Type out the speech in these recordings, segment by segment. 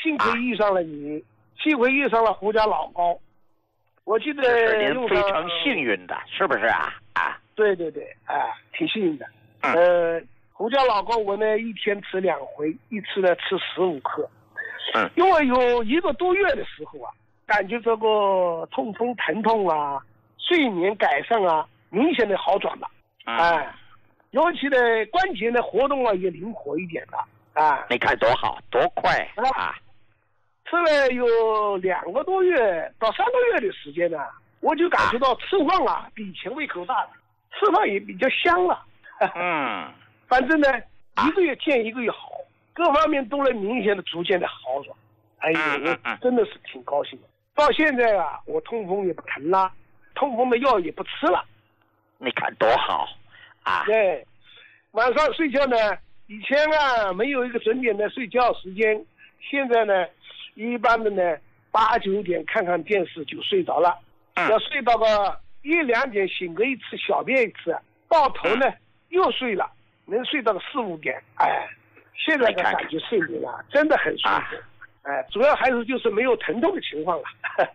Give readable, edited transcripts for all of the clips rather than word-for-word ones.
幸亏遇上了你，幸亏遇上了胡家老高。我记得是您非常幸运的，是不是啊？啊， 对，挺幸运的。胡家老高我呢一天吃2回，一次呢吃15克。因为有1个多月的时候啊，感觉这个痛风疼痛啊，睡眠改善啊，明显的好转了。尤其的关节的活动啊也灵活一点了。 你看多好多快啊！ 吃了有2个多月到3个月的时间呢，我就感觉到吃饭啊比以前胃口大了，吃饭也比较香了。反正呢1个月见1个月好，各方面都能明显的逐渐的好转。我真的是挺高兴的。到现在啊，我痛风也不疼了，痛风的药也不吃了。 你看多好啊！ 对，晚上睡觉呢，以前啊没有一个准点的睡觉时间，现在呢一般的呢8、9点看看电视就睡着了。要睡到个1、2点醒个一次，小便一次，到头呢又睡了，能睡到个4、5点。现在的感觉睡眠啊真的很舒服。主要还是就是没有疼痛的情况了。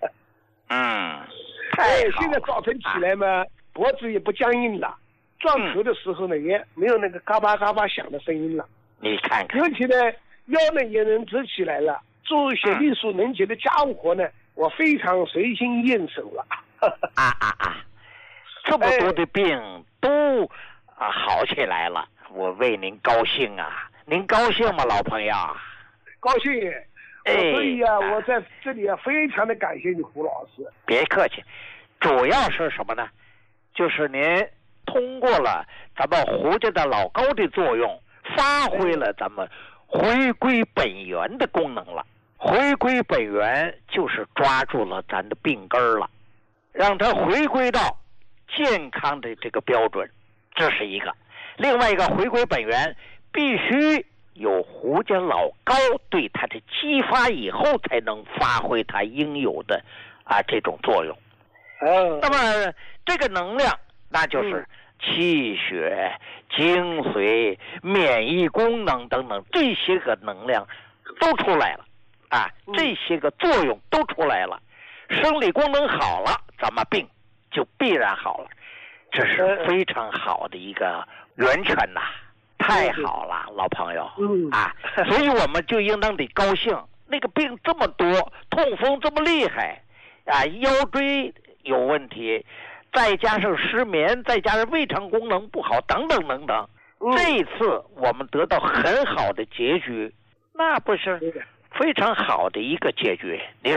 现在早晨起来嘛，脖子也不僵硬了，撞头的时候呢也没有那个嘎巴嘎巴响的声音了。 你看看， 尤其呢腰呢也能直起来了，做一些力所能及的家务活呢，我非常随心应手了。 这么多的病都好起来了，我为您高兴啊！您高兴吗，老朋友？ 高兴。所以啊，我在这里啊非常的感谢你胡老师。 别客气，主要是什么呢？就是您通过了咱们胡家的老高的作用，发挥了咱们回归本源的功能了。回归本源就是抓住了咱的病根了，让它回归到健康的这个标准，这是一个。另外一个回归本源必须有胡家老高对他的激发以后，才能发挥他应有的这种作用。那么这个能量那就是气血、精髓、免疫功能等等，这些个能量都出来了这些个作用都出来了，生理功能好了，咱们病就必然好了。这是非常好的一个源泉呐。太好了，老朋友所以我们就应当得高兴。那个病这么多，痛风这么厉害腰椎有问题，再加上失眠，再加上胃肠功能不好，等等等等。这一次我们得到很好的结局，那不是非常好的一个结局？您